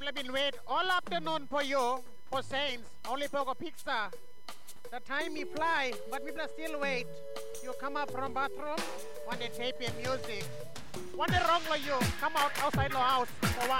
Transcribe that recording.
I've been waiting all afternoon for you, for Saints, only for a pizza. The time me fly, but we still wait. You come up from bathroom, when they tape your music. What the wrong with you? Come out outside the house for what?